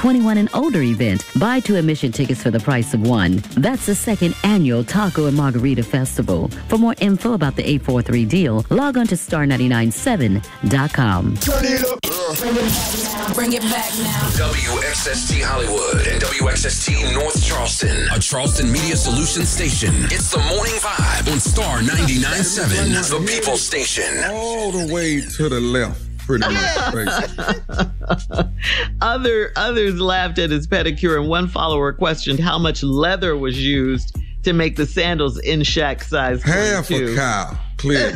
21 and older event. Buy 2 admission tickets for the price of 1. That's the second annual Taco and Margarita Festival. For more info about the 843 deal, log on to star997.com. Turn it up. Bring it back now. WXST Hollywood and WXST North Charleston, a Charleston Media Solutions station. It's the Morning Vibe on Star 99.7, the People Station. All the way to the left. Pretty much. Others laughed at his pedicure, and one follower questioned how much leather was used to make the sandals in Shaq size 22. Half a cow, clearly.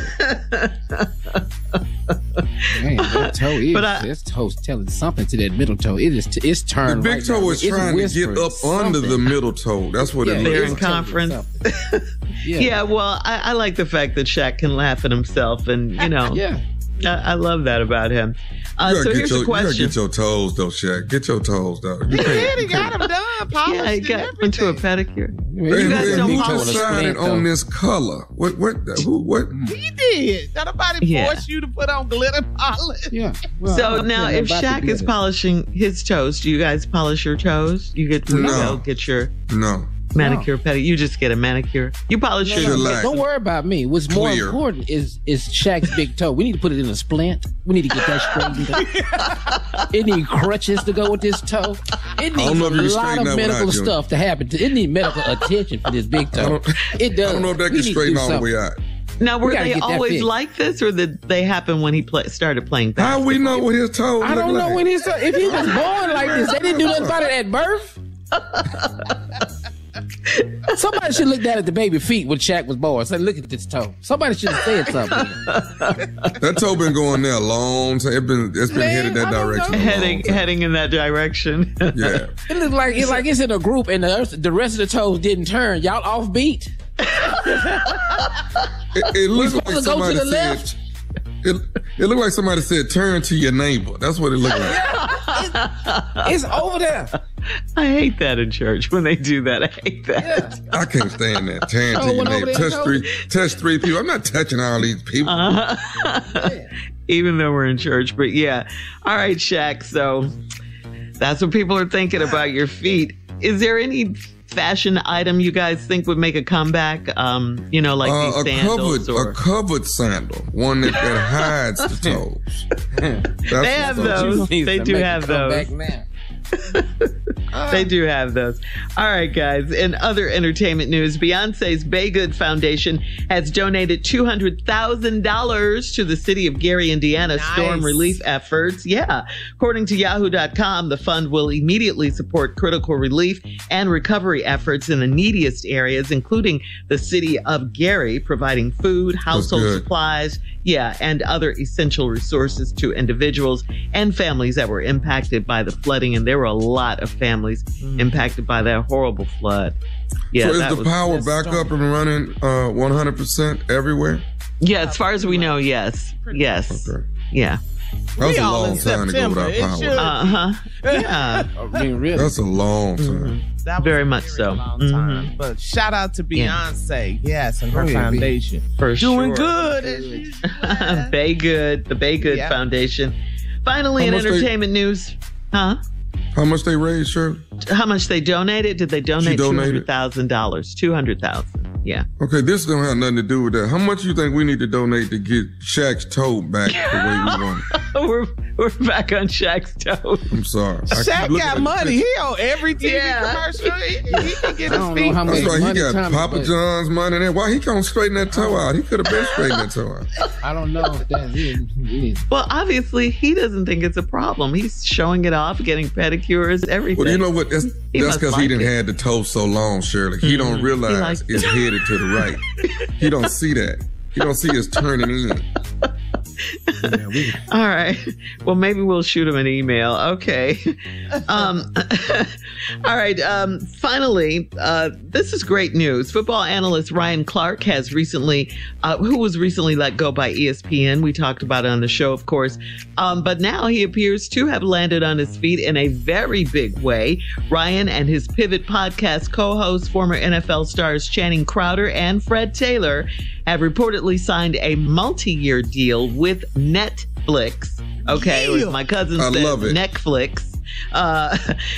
Man, that toe this toe's telling something to that middle toe. It's turned. The big toe is trying to get up under the middle toe. That's what it is. They're in conference. Yeah, well, I like the fact that Shaq can laugh at himself, and yeah. I love that about him. So here's a question. You gotta get your toes, though, Shaq. Get your toes, though. He got them done, polished. Yeah, he got into a pedicure. You guys don't decided on this color. What? He did. Not nobody forced you to put on glitter polish. Yeah. Well, so now, if Shaq is polishing his toes, do you guys polish your toes? You get to get your manicure, pedicure. You just get a manicure. You polish your toes. Don't worry about me. What's more important is Shaq's big toe. We need to put it in a splint. We need to get that straightened up. It needs crutches to go with this toe. It needs a lot of medical stuff to happen. It needs medical attention for this big toe. It does. I don't know if that can straighten all the way out. Now, were they always like this, or did they happen when he started playing basketball? How we know what his toes I don't know when his toe. If he was born like this, they didn't do nothing about it at birth. Somebody should look down at the baby feet when Shaq was born. Say, look at this toe. Somebody should have said something. That toe been going there a long time. It's been headed that direction. Heading in that direction. Yeah. It looks like it's in a group and the rest of the toes didn't turn. Y'all off beat. It looks like somebody said. It looked like somebody said, "Turn to your neighbor." That's what it looked like. It's over there. I hate that in church when they do that. I hate that. Yeah. I can't stand that. Turn to your neighbor. Touch three people. I'm not touching all these people. Even though we're in church, but yeah. All right, Shaq. So that's what people are thinking about your feet. Is there any fashion item you guys think would make a comeback? Like these sandals? A covered sandal. One that hides the toes. They have those. They do have those. They do have those. All right, guys. In other entertainment news, Beyonce's Baygood Foundation has donated $200,000 to the city of Gary, Indiana storm relief efforts. Yeah. According to Yahoo.com, the fund will immediately support critical relief and recovery efforts in the neediest areas, including the city of Gary, providing food, household supplies, and other essential resources to individuals and families that were impacted by the flooding. And there were a lot of families impacted by that horrible flood. Yeah, so is the power back up and running 100% everywhere? Yeah, as far as we know, yes. Yes. Okay. Yeah. That was a long time to go without power. Yeah. That's a long time. That was very much so. Time. But shout out to Beyonce, and her foundation. For doing sure. Good. Baygood, the Baygood Foundation. Finally, in entertainment news, How much they raised, Shirley? How much they donated? Did they donate $200,000? $200,000. Yeah. Okay, this don't have nothing to do with that. How much do you think we need to donate to get Shaq's toe back the way we want it? We're back on Shaq's toe. I'm sorry. Shaq got money. He on every TV commercial. He can get his feet. That's right. He got Papa John's money there. Why he can't straighten that toe out? He could have been straightening that toe out. I don't know if that is. Well, obviously, he doesn't think it's a problem. He's showing it off, getting pedicures, everything. Well, you know what? That's because he didn't have the toe so long, Shirley. He don't realize it's headed to the right. He don't see that. He don't see us turning in. All right. Well, maybe we'll shoot him an email. Okay. All right. Finally, this is great news. Football analyst Ryan Clark has recently, who was recently let go by ESPN. We talked about it on the show, of course. But now he appears to have landed on his feet in a very big way. Ryan and his Pivot podcast co-hosts, former NFL stars Channing Crowder and Fred Taylor, have reportedly signed a multi-year deal with Netflix. Okay, as my cousin said, Netflix.